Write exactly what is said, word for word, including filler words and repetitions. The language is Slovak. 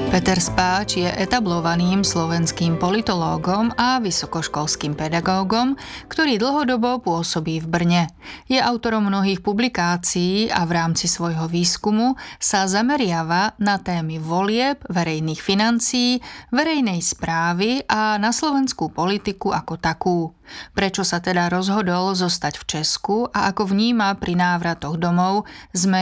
Peter Spáč je etablovaným slovenským politológom a vysokoškolským pedagógom, ktorý dlhodobo pôsobí v Brne. Je autorom mnohých publikácií a v rámci svojho výskumu sa zameriava na témy volieb, verejných financií, verejnej správy a na slovenskú politiku ako takú. Prečo sa teda rozhodol zostať v Česku a ako vníma pri návratoch domov zmeny